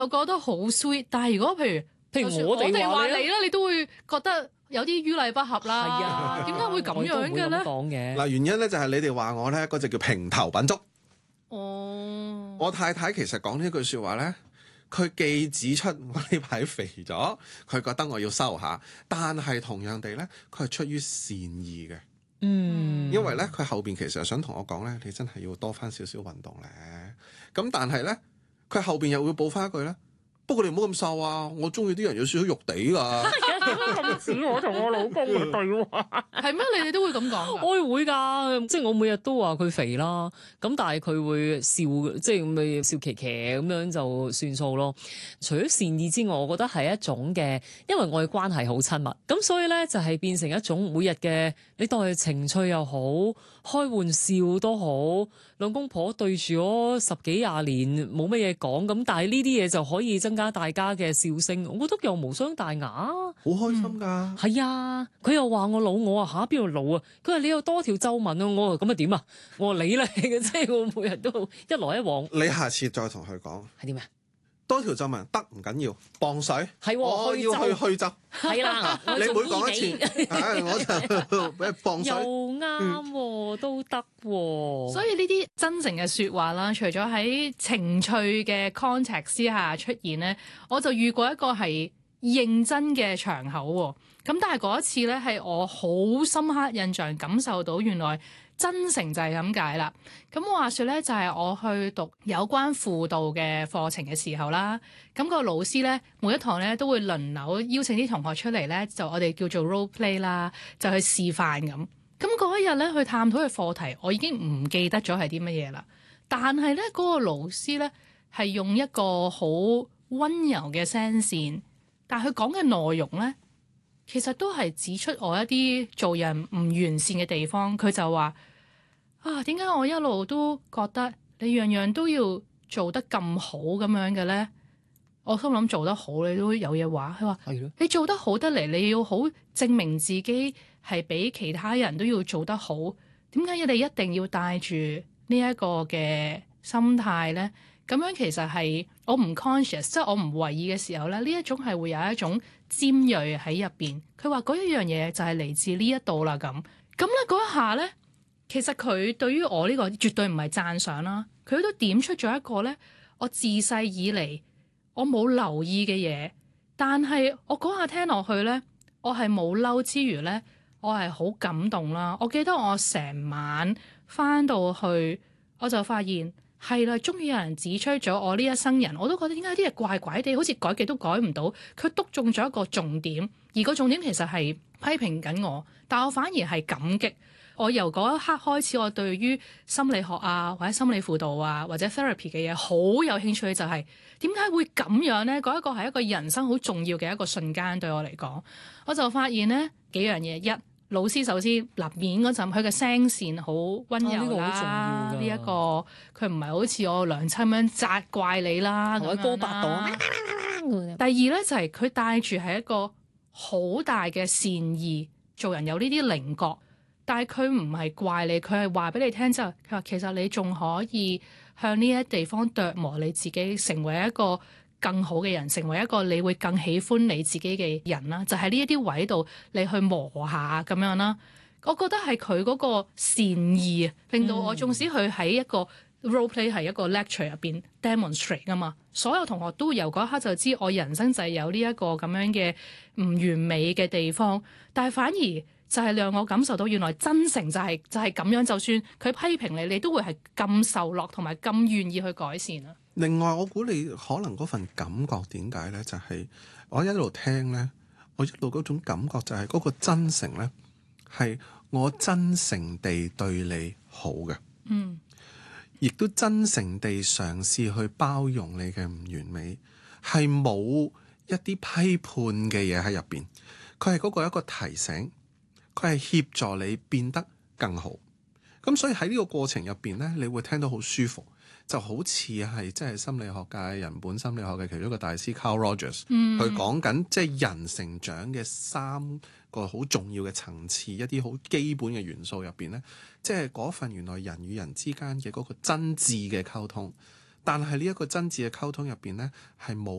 我覺得好 sweet。但係如果譬如我哋話你話你咧，你都會覺得有啲於禮不合啦。 係啊， 點解會咁樣嘅咧？ 講嘅嗱，原因咧就係你哋話我咧嗰隻叫平頭品足。 哦， 我太太其實講呢句説話咧，佢既指出我呢排肥咗，佢覺得我要收下，但係同樣地咧，佢係出於善意嘅。因為咧佢後邊其實係想同我講咧，你真係要多翻少少運動咧。咁但係咧，佢後邊又會補翻一句咧。不過你唔好咁瘦啊！我中意啲人有少少肉地㗎。 咁似我同我老公嘅對話。 係咩？你哋都會咁講㗎？ 我會㗎，即係我每日都話佢肥啦，咁但係佢會笑，即係咪笑騎騎咁樣就算數咯。除咗善意之外，我覺得係一種嘅，因為我哋關係好親密，咁所以咧就係變成一種每日嘅，你當係情趣又好，開玩笑都好，兩公婆對住我10幾20年冇乜嘢講，咁但係呢啲嘢就可以增加大家嘅笑聲，我覺得又無傷大雅， 好開心㗎。 係啊，佢又話我老，我話嚇邊度老啊？佢話你有多條皺紋啊，我話咁啊點啊？我話你嚟嘅，即係我每日都一來一往。 你下次再同佢講係點啊？ 多條皺紋得唔緊要，磅水係我要去虛皺。 係啦， 你每講一次，我就俾磅水。 又啱喎，都得喎。 所以呢啲真誠嘅説話啦，除咗喺情趣嘅 context 之下出現咧，我就遇過一個係認真嘅場口喎。咁但係嗰一次咧，係我好深刻印象，感受到原來真誠就係咁解啦。咁話說咧，就係我去讀有關輔導嘅課程嘅時候啦。咁個老師咧，每一堂咧都會輪流邀請啲同學出嚟咧，就我哋叫做 role play 啦，就去示範咁。咁嗰一日咧，去探討嘅課題，我已經唔記得咗係啲乜嘢啦。但係咧，嗰個老師咧係用一個好温柔嘅聲線，但係佢講嘅內容咧，其實都係指出我一啲做人唔完善嘅地方。佢就話：啊，點解我一路都覺得你樣樣都要做得咁好咁樣嘅咧？我心諗做得好，你都有嘢話。佢話：你做得好得嚟，你要好證明自己係比其他人都要做得好。點解你一定要帶住呢一個嘅心態咧？咁樣其實係我唔 conscious，即係我唔為意嘅時候咧，呢一種係會有一種尖鋭喺入邊。佢話嗰一樣嘢就係嚟自呢一度啦。咁咧嗰一下咧，其實佢對於我呢個絕對唔係讚賞啦，佢都點出咗一個咧，我自細以嚟我冇留意嘅嘢，但係我嗰下聽落去咧，我係冇嬲之餘咧，我係好感動啦。我記得我成晚返到去，我就發現係啦，終於有人指出咗我呢一生人，我都覺得點解啲嘢怪怪地，好似改極都改唔到。佢篤中咗一個重點，而個重點其實係批評緊我，但我反而係感激。我由嗰一刻開始，我對於心理學啊，或者心理輔導啊，或者 therapy 嘅嘢好有興趣，就係點解會咁樣呢？嗰一個係一個人生好重要嘅一個瞬間，對我嚟講，我就發現呢幾樣嘢。一，老師首先立面嗰陣，佢嘅聲線好温柔啦，呢一個佢唔係好似我娘親咁樣責怪你啦， 同佢高八度。 第二呢，就係佢帶住係一個好大嘅善意，做人有呢啲稜角。但係佢唔係怪你，佢係話俾你聽之後，佢話其實你仲可以向呢一地方琢磨你自己，成為一個更好嘅人，成為一個你會更喜歡你自己嘅人啦。就喺呢一啲位度，你去磨下咁樣啦。我覺得係佢嗰個善意，令到我縱使佢喺一個 role play 係一個 lecture 入邊 demonstrate 㗎嘛，所有同學都由嗰一刻就知我人生就係有呢一個咁樣嘅唔完美嘅地方，但係反而就係讓我感受到原來真誠就係咁樣，就算佢批評你，你都會係咁受落同埋咁願意去改善啊。 另外，我估你可能嗰份感覺點解呢？就係我一路聽呢，我一路嗰種感覺就係嗰個真誠呢，係我真誠地對你好嘅，亦都真誠地嘗試去包容你嘅唔完美，係冇一啲批判嘅嘢喺入邊，佢係嗰個一個提醒。佢係協助你變得更好，咁所以喺呢個過程入邊呢，你會聽到好舒服，就好似係即係心理學界人本心理學嘅其中一個大師 Carl Rogers，佢講緊即係人成長嘅3個好重要嘅層次，一啲好基本嘅元素入邊呢，即係嗰份原來人與人之間嘅嗰個真摯嘅溝通， 但係呢一個真摯嘅溝通入邊呢，係冇